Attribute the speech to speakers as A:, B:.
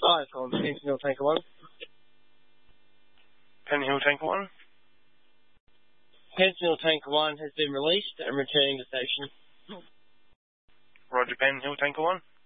A: 5 on Penhill Tanker 1.
B: Penhill Tanker 1.
A: Penhill Tanker 1 has been released and returning to station.
B: Roger, Penhill Tanker 1.